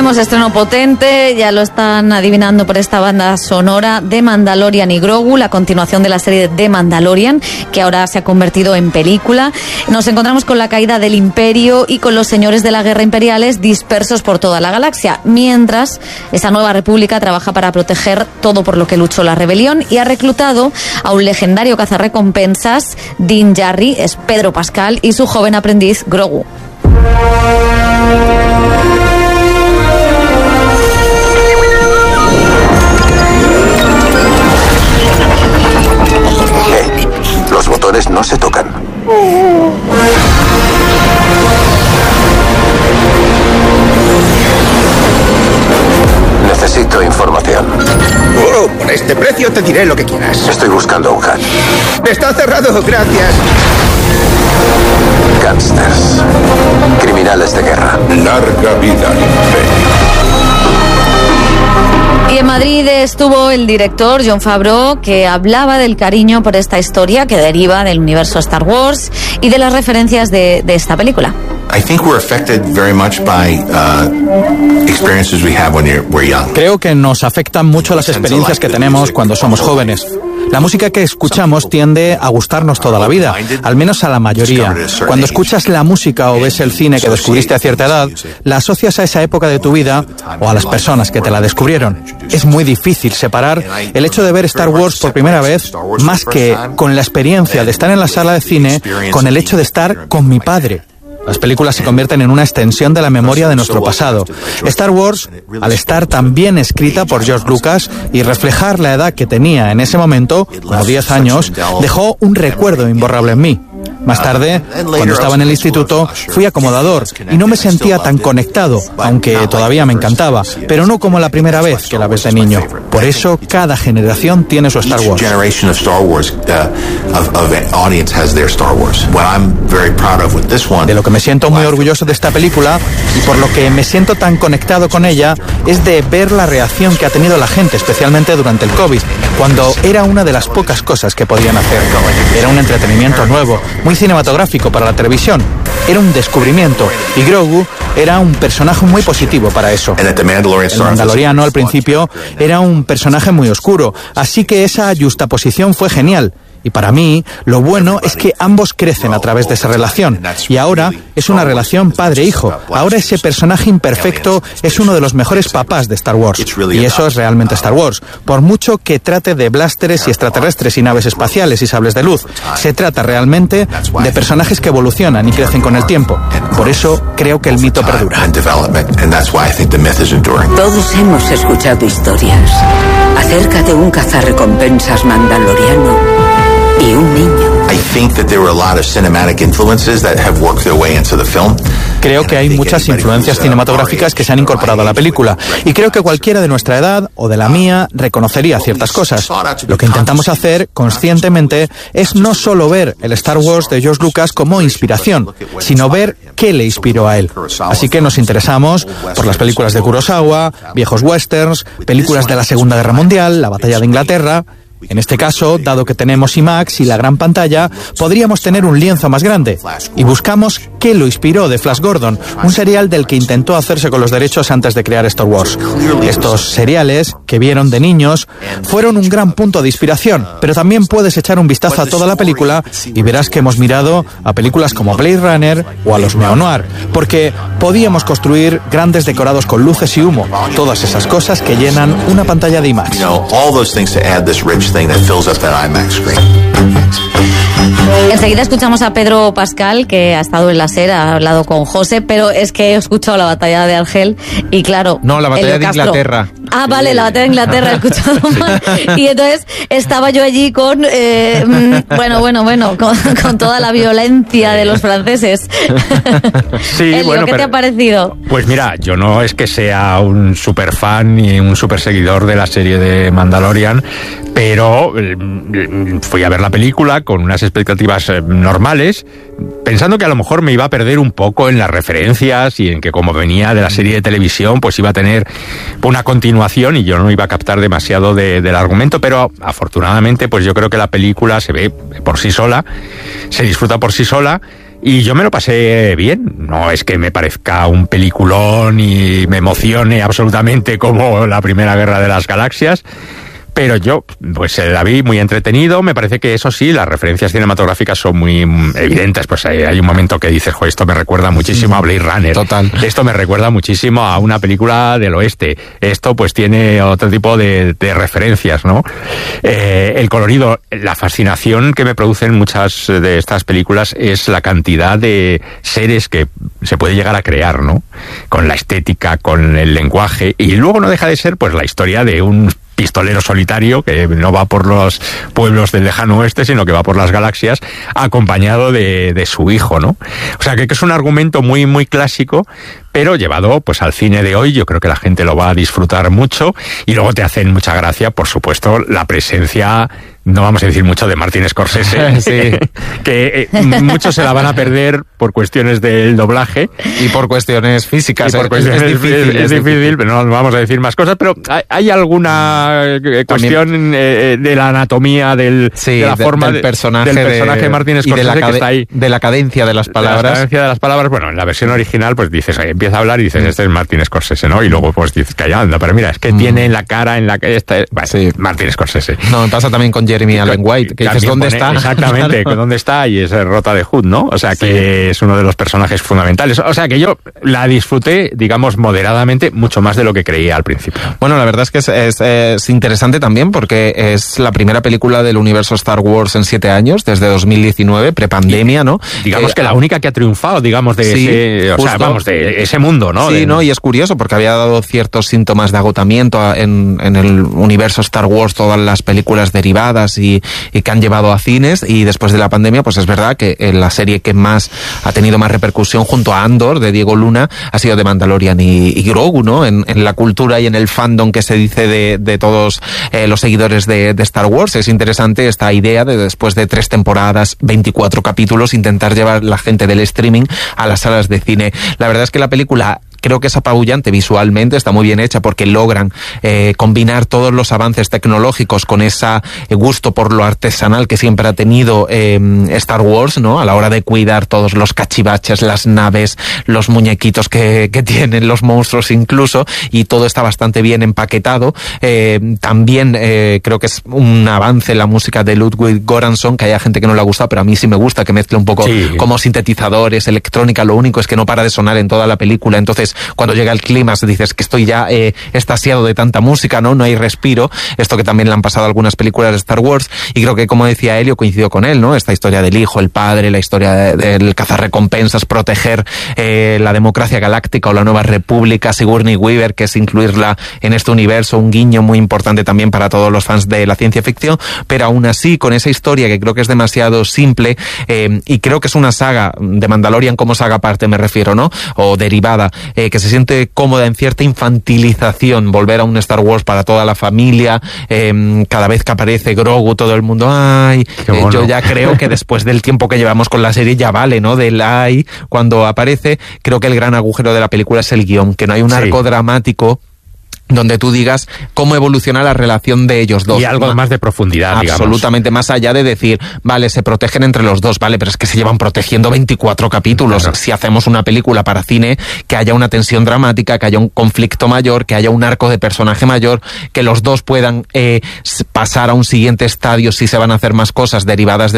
Tenemos estreno potente, ya lo están adivinando por esta banda sonora, de Mandalorian y Grogu, la continuación de la serie de Mandalorian, que ahora se ha convertido en película. Nos encontramos con la caída del Imperio y con los señores de la guerra imperiales dispersos por toda la galaxia, mientras esa nueva república trabaja para proteger todo por lo que luchó la rebelión y ha reclutado a un legendario cazarrecompensas, Din Djarin, es Pedro Pascal, y su joven aprendiz Grogu. Los botones no se tocan. Necesito información. Oh, por este precio te diré lo que quieras. Estoy buscando un hack. Está cerrado, gracias. Gángsters. Criminales de guerra. Larga vida al Imperio. Y en Madrid estuvo el director Jon Favreau, que hablaba del cariño por esta historia que deriva del universo Star Wars y de las referencias de esta película. I think we're affected very much by experiences we have when we're young. Creo que nos afectan mucho las experiencias que tenemos cuando somos jóvenes. La música que escuchamos tiende a gustarnos toda la vida, al menos a la mayoría. Cuando escuchas la música o ves el cine que descubriste a cierta edad, la asocias a esa época de tu vida o a las personas que te la descubrieron. Es muy difícil separar el hecho de ver Star Wars por primera vez, más que con la experiencia de estar en la sala de cine, con el hecho de estar con mi padre. Las películas se convierten en una extensión de la memoria de nuestro pasado. Star Wars, al estar tan bien escrita por George Lucas y reflejar la edad que tenía en ese momento, como 10 años, dejó un recuerdo imborrable en mí. Más tarde, cuando estaba en el instituto, fui acomodador y no me sentía tan conectado, aunque todavía me encantaba, pero no como la primera vez que la ves de niño. Por eso, cada generación tiene su Star Wars. De lo que me siento muy orgulloso de esta película y por lo que me siento tan conectado con ella es de ver la reacción que ha tenido la gente, especialmente durante el COVID, cuando era una de las pocas cosas que podían hacer. Era un entretenimiento nuevo, muy cinematográfico para la televisión. Era un descubrimiento y Grogu era un personaje muy positivo para eso. El Mandaloriano al principio era un personaje muy oscuro, así que esa yuxtaposición fue genial. Y para mí, lo bueno es que ambos crecen a través de esa relación. Y ahora es una relación padre-hijo. Ahora ese personaje imperfecto es uno de los mejores papás de Star Wars. Y eso es realmente Star Wars. Por mucho que trate de blásteres y extraterrestres y naves espaciales y sables de luz, se trata realmente de personajes que evolucionan y crecen con el tiempo. Por eso creo que el mito perdura. Todos hemos escuchado historias acerca de un cazarrecompensas mandaloriano y un niño. Creo que hay muchas influencias cinematográficas que se han incorporado a la película y creo que cualquiera de nuestra edad o de la mía reconocería ciertas cosas. Lo que intentamos hacer conscientemente es no solo ver el Star Wars de George Lucas como inspiración, sino ver qué le inspiró a él. Así que nos interesamos por las películas de Kurosawa, viejos westerns, películas de la Segunda Guerra Mundial, la Batalla de Inglaterra. En este caso, dado que tenemos IMAX y la gran pantalla, podríamos tener un lienzo más grande. Y buscamos qué lo inspiró de Flash Gordon, un serial del que intentó hacerse con los derechos antes de crear Star Wars. Estos seriales, que vieron de niños, fueron un gran punto de inspiración, pero también puedes echar un vistazo a toda la película y verás que hemos mirado a películas como Blade Runner o a los neo-noir, porque podíamos construir grandes decorados con luces y humo, todas esas cosas que llenan una pantalla de IMAX. Enseguida escuchamos a Pedro Pascal, que ha estado en la SER, ha hablado con José, pero es que he escuchado la batalla de Argel y claro... No, la batalla de Inglaterra. Ah, vale, la batalla de Inglaterra, he escuchado mal. Y entonces estaba yo allí con, con toda la violencia de los franceses. Sí, Elio, ¿qué te ha parecido? Pues mira, yo no es que sea un super fan ni un super seguidor de la serie de Mandalorian, pero fui a ver la película con unas expectativas normales, pensando que a lo mejor me iba a perder un poco en las referencias y en que como venía de la serie de televisión, pues iba a tener una continuación y yo no iba a captar demasiado del argumento, pero afortunadamente pues yo creo que la película se ve por sí sola, se disfruta por sí sola Y yo me lo pasé bien. No es que me parezca un peliculón y me emocione absolutamente como la Primera Guerra de las Galaxias, pero yo pues la vi muy entretenido. Me parece que eso sí, las referencias cinematográficas son muy evidentes. Pues hay un momento que dices, esto me recuerda muchísimo a Blade Runner. Total. Esto me recuerda muchísimo a una película del oeste. Esto pues tiene otro tipo de referencias, ¿no? El colorido, la fascinación que me producen muchas de estas películas es la cantidad de seres que se puede llegar a crear, ¿no? Con la estética, con el lenguaje, y luego no deja de ser pues la historia de un pistolero solitario que no va por los pueblos del lejano oeste, sino que va por las galaxias acompañado de su hijo, ¿no? O sea, que es un argumento muy, muy clásico, pero llevado pues al cine de hoy. Yo creo que la gente lo va a disfrutar mucho, y luego te hacen mucha gracia, por supuesto, la presencia, no vamos a decir mucho, de Martin Scorsese, sí, que muchos se la van a perder por cuestiones del doblaje y por cuestiones físicas. Es difícil, pero no vamos a decir más cosas, pero hay alguna cuestión de la anatomía de la forma del personaje de Martin Scorsese que está ahí. De la cadencia de las palabras. La cadencia de las palabras, bueno, en la versión original pues dices, empieza a hablar y dices, este es Martin Scorsese, ¿no? Y luego pues dices, callando, pero mira, es que tiene en la cara, Martin Scorsese. No, me pasa también con Jeremy Allen White, que dices, ¿dónde está? Exactamente, ¿dónde está? Y es Rota de Hood, ¿no? O sea, que es uno de los personajes fundamentales. O sea, que yo la disfruté, digamos, moderadamente, mucho más de lo que creía al principio. Bueno, la verdad es que es interesante también, porque es la primera película del universo Star Wars en 7 años, desde 2019, prepandemia, ¿no? Digamos que la única que ha triunfado, digamos, de ese mundo, ¿no? Sí, ¿no? Y es curioso, porque había dado ciertos síntomas de agotamiento en el universo Star Wars, todas las películas derivadas y que han llevado a cines, y después de la pandemia, pues es verdad que la serie que más ha tenido más repercusión, junto a Andor, de Diego Luna, ha sido The Mandalorian y Grogu, ¿no? En la cultura y en el fandom que se dice de todos los seguidores de Star Wars. Es interesante esta idea de, después de 3 temporadas, 24 capítulos, intentar llevar la gente del streaming a las salas de cine. La verdad es que la película creo que es apabullante visualmente, está muy bien hecha, porque logran combinar todos los avances tecnológicos con ese gusto por lo artesanal que siempre ha tenido Star Wars, ¿no? A la hora de cuidar todos los cachivaches, las naves, los muñequitos que tienen, los monstruos incluso, y todo está bastante bien empaquetado. También creo que es un avance la música de Ludwig Göransson, que haya gente que no le ha gustado, pero a mí sí me gusta, que mezcla un poco como sintetizadores, electrónica. Lo único es que no para de sonar en toda la película, entonces cuando llega el clímax dices que estoy ya extasiado de tanta música, ¿no? No hay respiro, esto que también le han pasado a algunas películas de Star Wars, y creo que, como decía Helio, coincido con él, ¿no? Esta historia del hijo, el padre, la historia del cazarrecompensas, proteger la democracia galáctica o la nueva república, Sigourney Weaver, que es incluirla en este universo, un guiño muy importante también para todos los fans de la ciencia ficción, pero aún así, con esa historia que creo que es demasiado simple, y creo que es una saga de Mandalorian como saga aparte, me refiero, ¿no? O derivada, que se siente cómoda en cierta infantilización, volver a un Star Wars para toda la familia. Cada vez que aparece Grogu, todo el mundo, ay, yo ya creo que después del tiempo que llevamos con la serie ya vale, ¿no? Del ay, cuando aparece, creo que el gran agujero de la película es el guión, que no hay un arco dramático donde tú digas cómo evoluciona la relación de ellos dos. Y algo más de profundidad, absolutamente, digamos. Más allá de decir, vale, se protegen entre los dos, vale, pero es que se llevan protegiendo 24 capítulos. Claro. Si hacemos una película para cine, que haya una tensión dramática, que haya un conflicto mayor, que haya un arco de personaje mayor, que los dos puedan pasar a un siguiente estadio si se van a hacer más cosas derivadas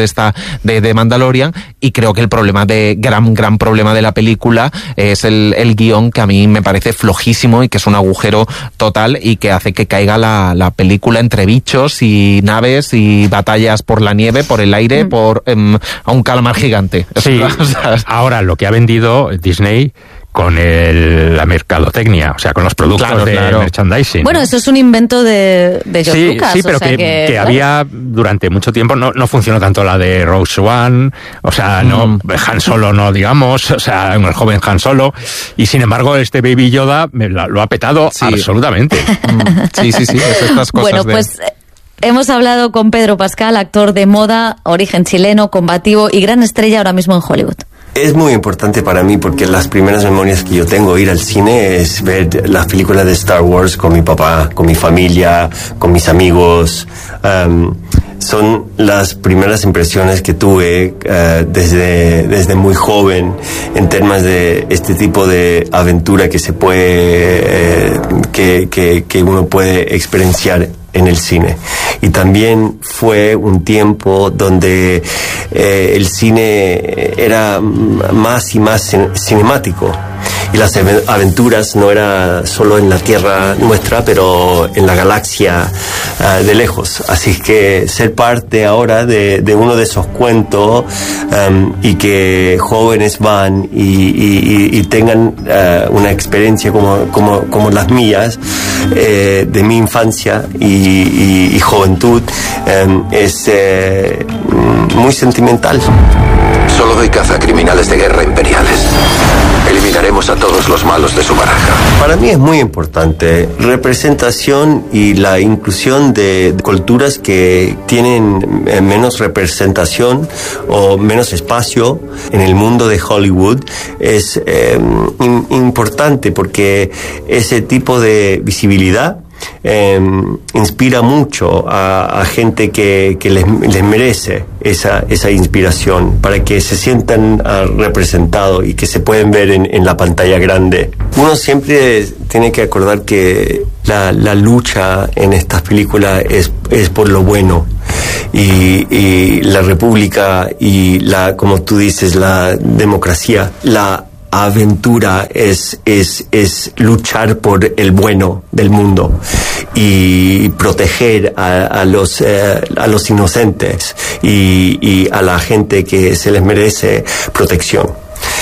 de Mandalorian. Y creo que el problema gran problema de la película es el guión, que a mí me parece flojísimo y que es un agujero total, y que hace que caiga la película entre bichos y naves y batallas por la nieve, por el aire, por a un calamar gigante. Sí. Ahora, lo que ha vendido Disney con la mercadotecnia, o sea, con los productos de merchandising. Bueno, eso es un invento de George Lucas. Sí, pero que había durante mucho tiempo, no funcionó tanto la de Rogue One, o sea, no, Han Solo no, digamos, o sea, el joven Han Solo, y sin embargo este Baby Yoda lo ha petado absolutamente. Sí, es estas cosas. Bueno, pues hemos hablado con Pedro Pascal, actor de moda, origen chileno, combativo y gran estrella ahora mismo en Hollywood. Es muy importante para mí, porque las primeras memorias que yo tengo ir al cine es ver las películas de Star Wars con mi papá, con mi familia, con mis amigos. son las primeras impresiones que tuve desde muy joven en temas de este tipo de aventura que se puede que uno puede experienciar en el cine. Y también fue un tiempo donde el cine era más y más cinemático, y las aventuras no era solo en la tierra nuestra, pero en la galaxia de lejos. Así que ser parte ahora de uno de esos cuentos, y que jóvenes van y tengan una experiencia como las mías, de mi infancia y juventud, es muy sentimental. Solo doy caza a criminales de guerra imperiales. Eliminaremos a todos los malos de su baraja. Para mí es muy importante representación y la inclusión de culturas que tienen menos representación o menos espacio en el mundo de Hollywood. Es importante porque ese tipo de visibilidad inspira mucho a gente que les merece esa inspiración, para que se sientan representados y que se pueden ver en la pantalla grande. Uno siempre tiene que acordar que la lucha en estas películas es por lo bueno, y la república y como tú dices, la democracia, la aventura es luchar por el bueno del mundo y proteger a los inocentes y a la gente que se les merece protección.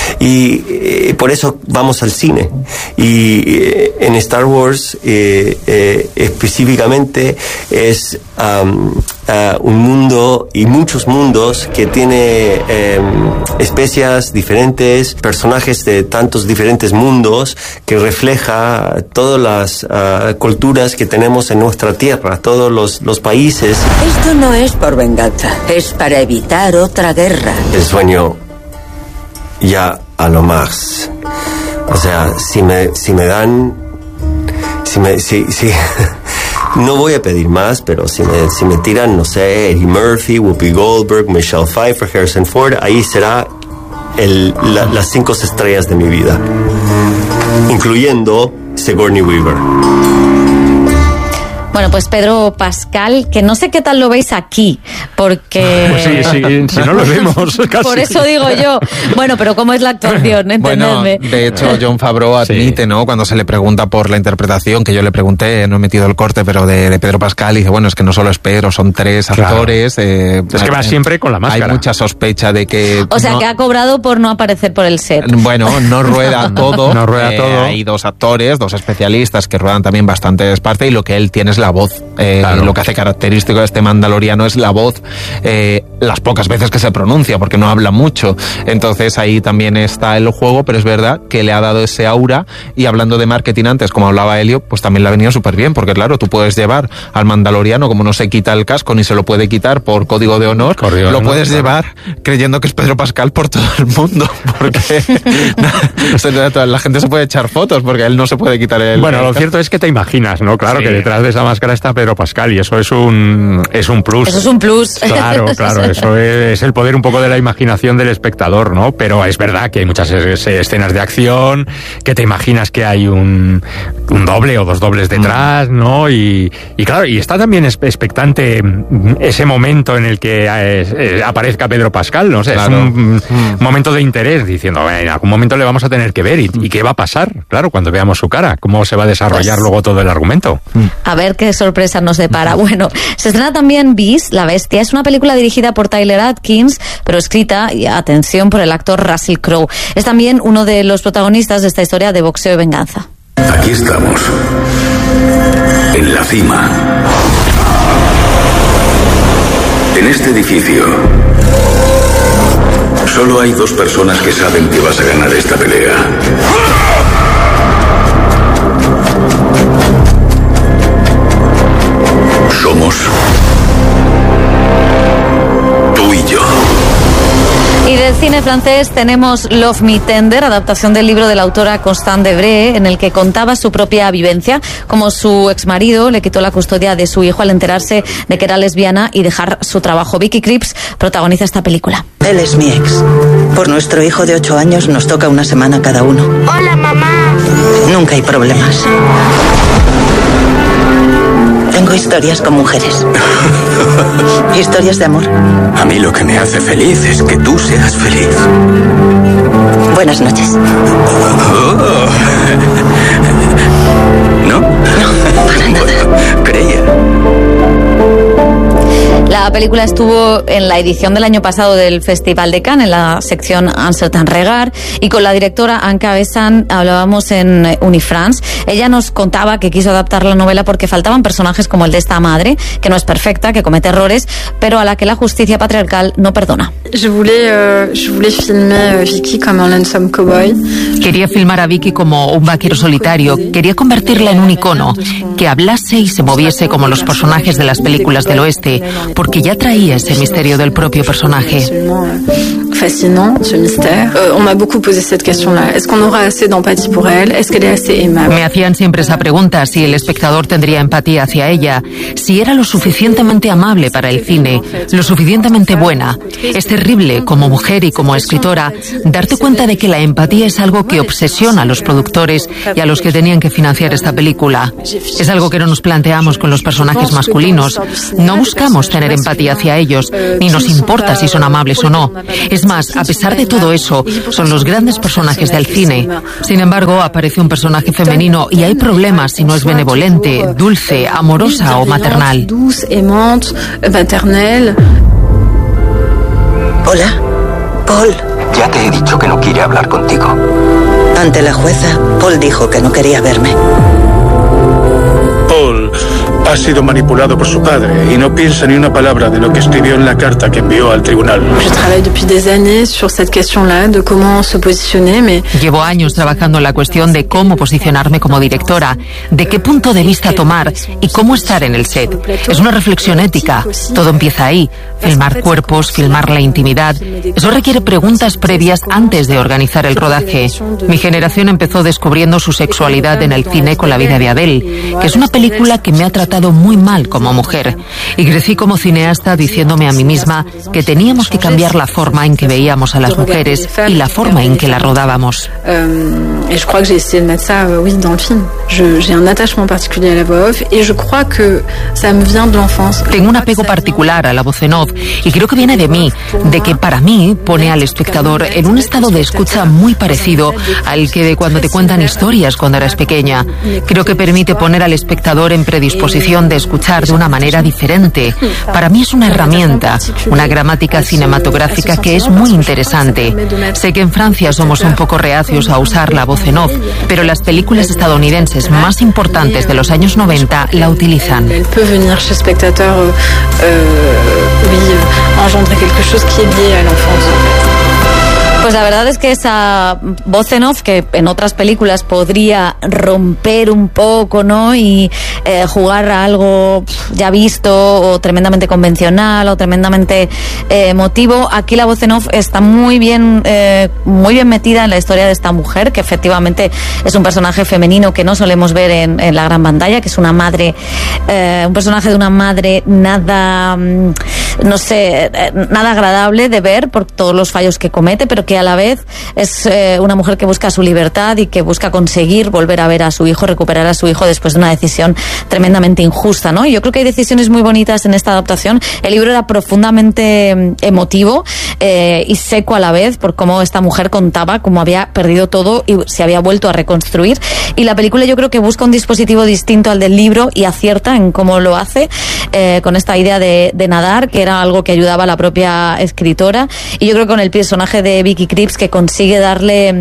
Y por eso vamos al cine. Y en Star Wars específicamente es un mundo y muchos mundos que tiene especies diferentes, personajes de tantos diferentes mundos, que refleja todas las culturas que tenemos en nuestra tierra, todos los países. Esto no es por venganza, es para evitar otra guerra. El sueño ya a lo más. O sea, si no voy a pedir más, pero si me tiran, no sé, Eddie Murphy, Whoopi Goldberg, Michelle Pfeiffer, Harrison Ford, ahí será las 5 estrellas de mi vida, incluyendo Sigourney Weaver. Bueno, pues Pedro Pascal, que no sé qué tal lo veis aquí, porque... Pues sí, si no lo vemos, casi. Por eso digo yo. Bueno, pero ¿cómo es la actuación? Bueno, de hecho, Jon Favreau admite, ¿no?, cuando se le pregunta por la interpretación, que yo le pregunté, no he metido el corte, pero de Pedro Pascal, y dice, bueno, es que no solo es Pedro, son 3 actores. Es que va siempre con la máscara. Hay mucha sospecha de que... O sea, que ha cobrado por no aparecer por el set. Bueno, no rueda todo. No rueda todo. Hay 2 actores, 2 especialistas que ruedan también bastantes partes, y lo que él tiene es la voz. Claro. Lo que hace característico de este mandaloriano es la voz, las pocas veces que se pronuncia, porque no habla mucho. Entonces ahí también está el juego, pero es verdad que le ha dado ese aura. Y hablando de marketing antes, como hablaba Elio, pues también le ha venido súper bien, porque claro, tú puedes llevar al mandaloriano, como no se quita el casco ni se lo puede quitar por código de honor, puedes llevar creyendo que es Pedro Pascal por todo el mundo, porque la gente se puede echar fotos porque él no se puede quitar el... Bueno, lo cierto es que te imaginas, ¿no? Claro, sí, que detrás de esa máscara está Pedro Pascal, y eso es un plus. Eso es un plus. Claro, eso es el poder un poco de la imaginación del espectador, ¿no? Pero es verdad que hay muchas escenas de acción que te imaginas que hay un doble o 2 dobles detrás, ¿no? Y claro, y está también expectante ese momento en el que aparezca Pedro Pascal, ¿no? O sea, claro, es un momento de interés, diciendo, en algún momento le vamos a tener que ver, y qué va a pasar, claro, cuando veamos su cara, cómo se va a desarrollar pues, luego todo el argumento. A ver qué sorpresa nos depara. Bueno, se estrena también Beast, la bestia. Es una película dirigida por Tyler Atkins, pero escrita, y atención, por el actor Russell Crowe. Es también uno de los protagonistas de esta historia de boxeo y venganza. Aquí estamos, en la cima. En este edificio solo hay 2 personas que saben que vas a ganar esta pelea. Somos tú y yo. Y desde cine francés tenemos Love Me Tender, adaptación del libro de la autora Constance Debré, en el que contaba su propia vivencia, como su exmarido le quitó la custodia de su hijo al enterarse de que era lesbiana y dejar su trabajo. Vicky Krieps protagoniza esta película. Él es mi ex. Por nuestro hijo de 8 años nos toca una semana cada uno. Hola, mamá. Nunca hay problemas. Tengo historias con mujeres. Historias de amor. A mí lo que me hace feliz es que tú seas feliz. Buenas noches. Oh. ¿No? No, para nada. Creía. La película estuvo en la edición del año pasado del Festival de Cannes, en la sección Un certain regard, y con la directora Anka Besant hablábamos en Unifrance. Ella nos contaba que quiso adaptar la novela porque faltaban personajes como el de esta madre, que no es perfecta, que comete errores, pero a la que la justicia patriarcal no perdona. Je voulais filmer Vicky como un handsome cowboy. Quería filmar a Vicky como un vaquero solitario. Quería convertirla en un icono, que hablase y se moviese como los personajes de las películas del oeste, porque ya traía ese misterio del propio personaje. Fascinant, ce mystère. On m'a beaucoup posé cette question-là. Est-ce qu'on aura assez d'empathie pour elle? Est-ce qu'elle est assez aimable? Me hacían siempre esa pregunta, si el espectador tendría empatía hacia ella, si era lo suficientemente amable para el cine, lo suficientemente buena. Es terrible, como mujer y como escritora, darte cuenta de que la empatía es algo que obsesiona a los productores y a los que tenían que financiar esta película. Es algo que no nos planteamos con los personajes masculinos. No buscamos tener empatía hacia ellos, ni nos importa si son amables o no. Es más, a pesar de todo eso, son los grandes personajes del cine. Sin embargo, aparece un personaje femenino y hay problemas si no es benevolente, dulce, amorosa o maternal. Hola, Paul. Ya te he dicho que no quiere hablar contigo. Ante la jueza, Paul dijo que no quería verme. Paul ha sido manipulado por su padre y no piensa ni una palabra de lo que escribió en la carta que envió al tribunal. Je travaille depuis des années sur cette question-là de comment se positionner, mais llevo años trabajando en la cuestión de cómo posicionarme como directora, de qué punto de vista tomar y cómo estar en el set. Es una reflexión ética. Todo empieza ahí. Filmar cuerpos, filmar la intimidad. Eso requiere preguntas previas antes de organizar el rodaje. Mi generación empezó descubriendo su sexualidad en el cine con La vida de Adele, que es una película que me ha tratado muy mal como mujer, y crecí como cineasta diciéndome a mí misma que teníamos que cambiar la forma en que veíamos a las mujeres y la forma en que las rodábamos. Et je crois que j'ai essayé de mettre ça, oui, dans le film. J'ai un attachement particulier à la voix off et je crois que ça me vient de l'enfance. Tengo un apego particular a la voz en off y creo que viene de mí, de que para mí pone al espectador en un estado de escucha muy parecido al que de cuando te cuentan historias cuando eras pequeña. Creo que permite poner al espectador en predisposición de escuchar de una manera diferente. Para mí es una herramienta, una gramática cinematográfica que es muy interesante. Sé que en Francia somos un poco reacios a usar la voz en off, pero las películas estadounidenses más importantes de los años 90 la utilizan. Elle peut venir chez le spectateur, engendrer quelque chose qui est lié à l'enfance. Pues la verdad es que esa voz en off, que en otras películas podría romper un poco, ¿no? Y jugar a algo ya visto o tremendamente convencional o tremendamente emotivo, aquí la voz en off está muy bien metida en la historia de esta mujer, que efectivamente es un personaje femenino que no solemos ver en la gran pantalla, que es una madre, un personaje de una madre nada, no sé, nada agradable de ver por todos los fallos que comete, pero que a la vez es una mujer que busca su libertad y que busca conseguir volver a ver a su hijo, recuperar a su hijo después de una decisión tremendamente injusta, ¿no? Y yo creo que hay decisiones muy bonitas en esta adaptación. El libro era profundamente emotivo y seco a la vez por cómo esta mujer contaba cómo había perdido todo y se había vuelto a reconstruir. Y la película yo creo que busca un dispositivo distinto al del libro y acierta en cómo lo hace, con esta idea de nadar, que era algo que ayudaba a la propia escritora. Y yo creo que con el personaje de Vicky Krieps, que consigue darle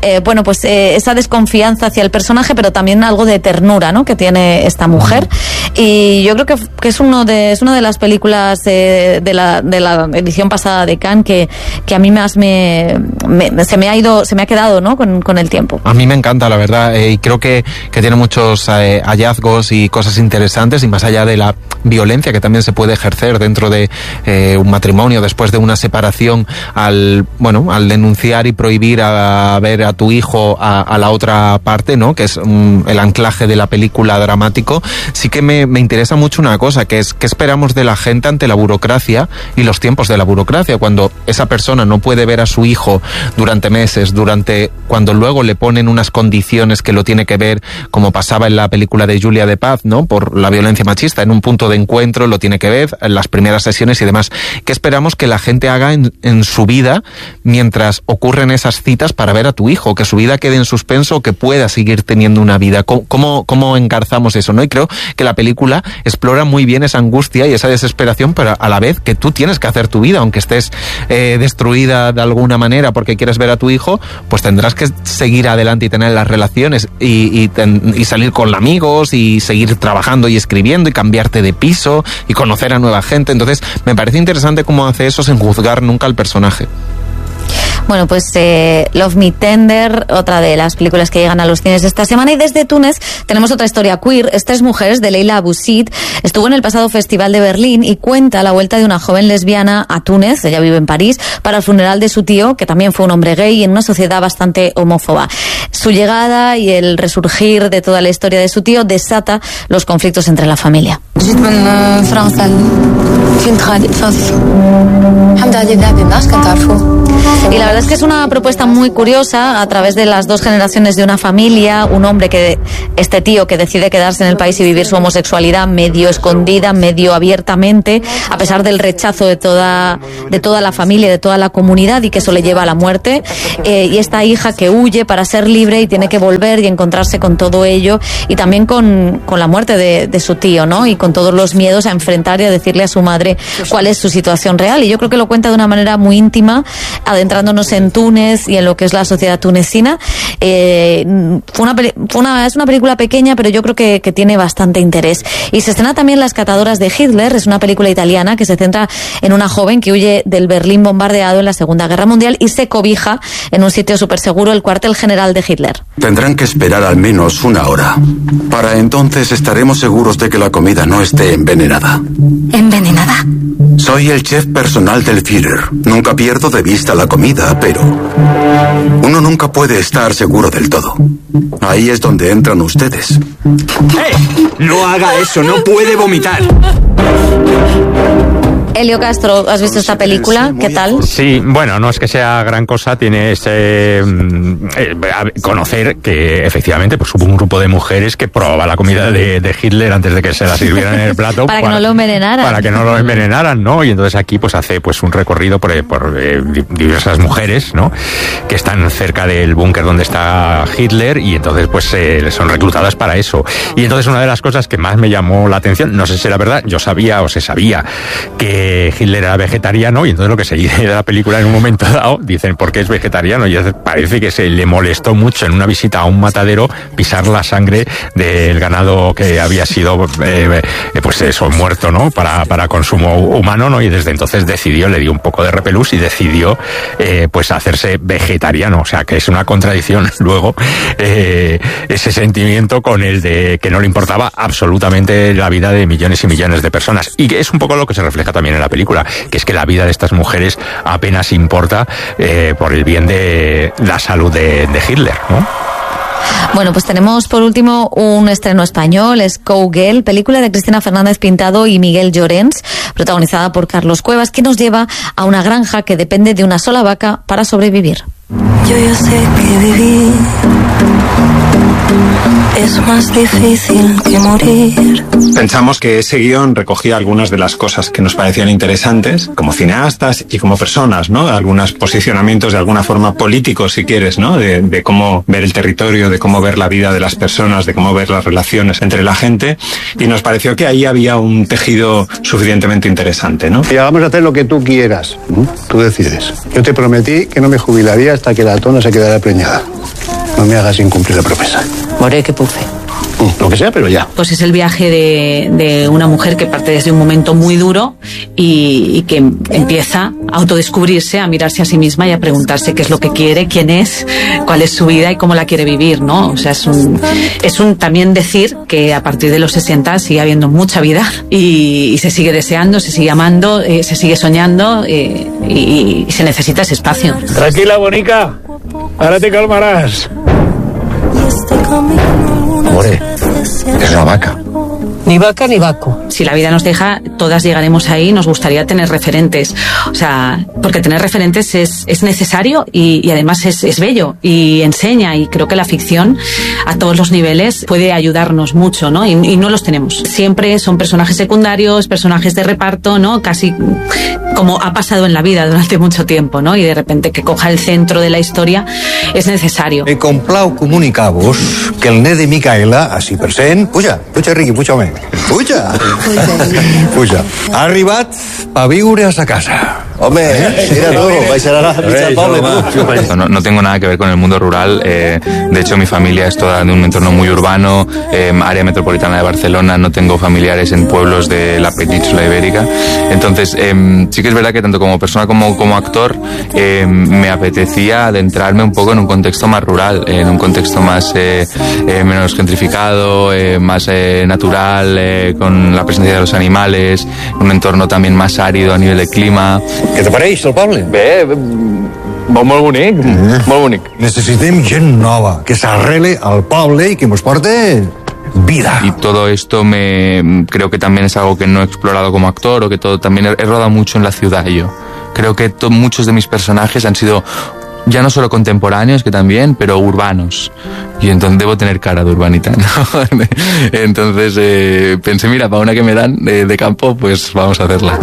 esa desconfianza hacia el personaje, pero también algo de ternura, ¿no?, que tiene esta mujer. Y yo creo que es una de las películas de la edición pasada de Cannes que a mí más se me ha quedado, ¿no? con el tiempo. A mí me encanta, la verdad, y creo que tiene muchos hallazgos y cosas interesantes, y más allá de la violencia que también se puede ejercer dentro de un matrimonio después de una separación, al denunciar y prohibir a ver a tu hijo a la otra parte, ¿no? Que es el anclaje de la película dramático. Sí que me interesa mucho una cosa, que es qué esperamos de la gente ante la burocracia y los tiempos de la burocracia, cuando esa persona no puede ver a su hijo durante meses, cuando luego le ponen unas condiciones que lo tiene que ver, como pasaba en la película de Julia de Paz, ¿no? Por la violencia machista, en un punto de encuentro lo tiene que ver, en las primeras sesiones y demás. ¿Qué esperamos que la gente haga en su vida mientras ocurren esas citas para ver a tu hijo? Que su vida quede en suspenso o que pueda seguir teniendo una vida. ¿Cómo engarzamos eso, no? Y creo que la película explora muy bien esa angustia y esa desesperación, pero a la vez que tú tienes que hacer tu vida, aunque estés destruida de alguna manera porque quieres ver a tu hijo, pues tendrás que seguir adelante y tener las relaciones y salir con amigos y seguir trabajando y escribiendo y cambiarte de piso y conocer a nueva gente. Entonces me parece interesante cómo hace eso sin juzgar nunca al personaje. Bueno, pues Love Me Tender, otra de las películas que llegan a los cines esta semana. Y desde Túnez tenemos otra historia queer, Tres mujeres, de Leila Aboussid. Estuvo en el pasado Festival de Berlín y cuenta la vuelta de una joven lesbiana a Túnez, ella vive en París, para el funeral de su tío, que también fue un hombre gay, en una sociedad bastante homófoba. Su llegada y el resurgir de toda la historia de su tío desata los conflictos entre la familia. Y la verdad es que es una propuesta muy curiosa a través de las dos generaciones de una familia, un hombre este tío que decide quedarse en el país y vivir su homosexualidad medio escondida, medio abiertamente, a pesar del rechazo de toda la familia, de toda la comunidad, y que eso le lleva a la muerte, y esta hija que huye para ser libre y tiene que volver y encontrarse con todo ello, y también con la muerte de su tío, ¿no? Y con todos los miedos a enfrentar y a decirle a su madre cuál es su situación real. Y yo creo que lo cuenta de una manera muy íntima, adentrándonos en Túnez y en lo que es la sociedad tunecina. Es una película pequeña, pero yo creo que tiene bastante interés. Y se estrena también Las catadoras de Hitler, es una película italiana que se centra en una joven que huye del Berlín bombardeado en la Segunda Guerra Mundial y se cobija en un sitio súper seguro, el cuartel general de Hitler. Tendrán que esperar al menos una hora. Para entonces estaremos seguros de que la comida no esté envenenada. ¿Envenenada? Soy el chef personal del Führer. Nunca pierdo de vista la comida, pero uno nunca puede estar seguro del todo. Ahí es donde entran ustedes. ¡Eh! No haga eso, no puede vomitar. Elio Castro, ¿has visto esta película? ¿Qué tal? Sí, bueno, no es que sea gran cosa, tiene conocer que efectivamente pues hubo un grupo de mujeres que probaba la comida de Hitler antes de que se la sirvieran en el plato. Para que no lo envenenaran. Para que no lo envenenaran, ¿no? Y entonces aquí pues hace pues un recorrido por diversas mujeres, ¿no? Que están cerca del búnker donde está Hitler, y entonces pues son reclutadas para eso. Y entonces una de las cosas que más me llamó la atención, no sé si era verdad, yo sabía o se sabía que Hitler era vegetariano, y entonces lo que se dice de la película en un momento dado, dicen ¿por qué es vegetariano? Y parece que se le molestó mucho en una visita a un matadero pisar la sangre del ganado que había sido pues eso, muerto, ¿no? Para consumo humano, ¿no? Y desde entonces le dio un poco de repelús y decidió pues hacerse vegetariano. O sea que es una contradicción luego ese sentimiento con el de que no le importaba absolutamente la vida de millones y millones de personas, y que es un poco lo que se refleja también en la película, que es que la vida de estas mujeres apenas importa por el bien de la salud de Hitler, ¿no? Bueno, pues tenemos por último un estreno español, Skowgirl, película de Cristina Fernández Pintado y Miguel Llorens, protagonizada por Carlos Cuevas, que nos lleva a una granja que depende de una sola vaca para sobrevivir. Yo ya sé que vivir es más difícil que morir. Pensamos que ese guión recogía algunas de las cosas que nos parecían interesantes como cineastas y como personas, ¿no? Algunos posicionamientos de alguna forma políticos, si quieres, ¿no? De cómo ver el territorio, de cómo ver la vida de las personas, de cómo ver las relaciones entre la gente, y nos pareció que ahí había un tejido suficientemente interesante, ¿no? Y vamos a hacer lo que tú quieras. Tú decides. Yo te prometí que no me jubilaría hasta que la tona se quedara preñada. No me hagas incumplir la promesa. Moré que pufe. Lo que sea, pero ya. Pues es el viaje de una mujer que parte desde un momento muy duro y que empieza a autodescubrirse, a mirarse a sí misma y a preguntarse qué es lo que quiere, quién es, cuál es su vida y cómo la quiere vivir, ¿no? O sea, es un también decir que a partir de los 60 sigue habiendo mucha vida y se sigue deseando, se sigue amando, se sigue soñando y se necesita ese espacio. Tranquila, bonica. Ahora te calmarás. Amore, es la vaca. Ni vaca ni vaco. Si la vida nos deja, todas llegaremos ahí. Nos gustaría tener referentes. O sea, porque tener referentes es necesario y además es bello y enseña. Y creo que la ficción a todos los niveles puede ayudarnos mucho, ¿no? Y no los tenemos. Siempre son personajes secundarios, personajes de reparto, ¿no? Casi como ha pasado en la vida durante mucho tiempo, ¿no? Y de repente que coja el centro de la historia es necesario. Me complau comunicar-vos que el net de Micaela, a 6%, puja, Riqui, puja home. Puja. Ha arribat a viure a sa casa. Home, mira tú, vais a la pizza pobre, tú. No tengo nada que ver con el mundo rural. De hecho, mi familia es toda de un entorno muy urbano, área metropolitana de Barcelona. No tengo familiares en pueblos de la península ibérica. Entonces, sí que es verdad que tanto como persona como actor, me apetecía adentrarme un poco en un contexto más rural, en un contexto más menos gentrificado, más natural, con la presencia de los animales, un entorno también más árido a nivel de clima. Què te pareix, el poble? Bé, molt bonic, molt bonic. Necessitem gent nova, que s'arrele al poble y que nos porte vida. Y todo esto creo que también es algo que no he explorado como actor, o que todo también he rodado mucho en la ciudad yo. Creo que muchos de mis personajes han sido ya no solo contemporáneos, que también, pero urbanos. Y entonces debo tener cara de urbanita, ¿no? Entonces pensé, mira, para una que me dan de campo, pues vamos a hacerla.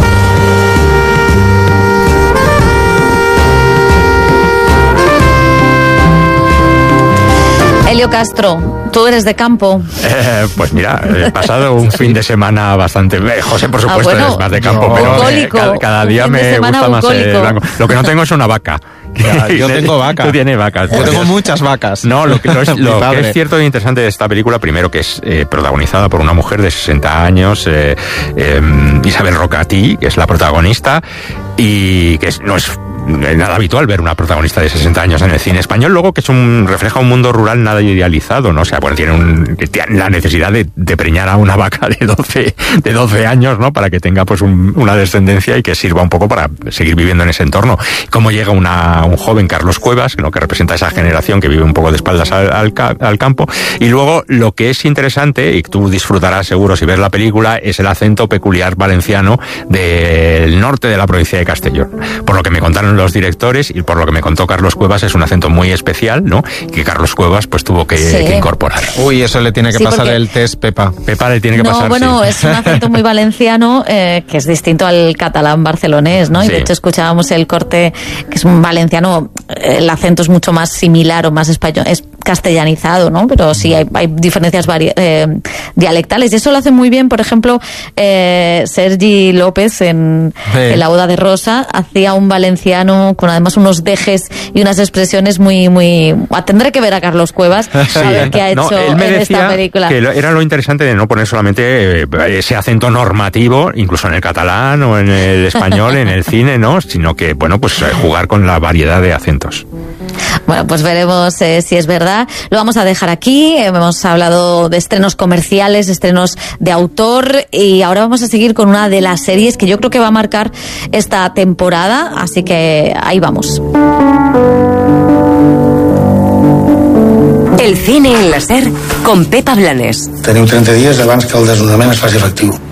Elio Castro, tú eres de campo. Pues mira, he pasado un fin de semana bastante... José, por supuesto, bueno, es más de campo, pero cada día me gusta más el blanco. Lo que no tengo es una vaca. Ya, yo tengo vaca. Tú tienes vacas. Yo tengo muchas vacas. No, lo que es cierto e interesante de esta película, primero que es protagonizada por una mujer de 60 años, Isabel Rocatí, que es la protagonista, y que no es nada habitual ver una protagonista de 60 años en el cine español, luego que refleja un mundo rural nada idealizado, ¿no? O sea, bueno, tiene la necesidad de preñar a una vaca de 12 años, ¿no? Para que tenga pues una descendencia y que sirva un poco para seguir viviendo en ese entorno. Cómo llega un joven Carlos Cuevas, que representa esa generación que vive un poco de espaldas al campo, y luego lo que es interesante, y tú disfrutarás seguro si ves la película, es el acento peculiar valenciano del norte de la provincia de Castellón. Por lo que me contaron los directores y por lo que me contó Carlos Cuevas, es un acento muy especial, ¿no? Que Carlos Cuevas pues tuvo que incorporar. Uy, eso le tiene que pasar el test, Pepa. Pepa le tiene que pasar, bueno, sí. Es un acento muy valenciano, que es distinto al catalán barcelonés, ¿no? Y de hecho escuchábamos el corte, que es un valenciano, el acento es mucho más similar o más español, es castellanizado, ¿no? Pero sí hay diferencias dialectales, y eso lo hace muy bien, por ejemplo, Sergi López en La boda de Rosa, hacía un valenciano con además unos dejes y unas expresiones muy... Tendré que ver a Carlos Cuevas a ver qué ha hecho él me en decía esta película. Que era lo interesante de no poner solamente ese acento normativo, incluso en el catalán o en el español, en el cine, ¿no? Sino que, bueno, pues jugar con la variedad de acentos. Bueno, pues veremos si es verdad. Lo vamos a dejar aquí. Hemos hablado de estrenos comerciales, estrenos de autor, y ahora vamos a seguir con una de las series que yo creo que va a marcar esta temporada, así que ahí vamos. El cine en la SER con Pepa Blanes. Teniu 30 dies abans que el desnonament es faci efectiu.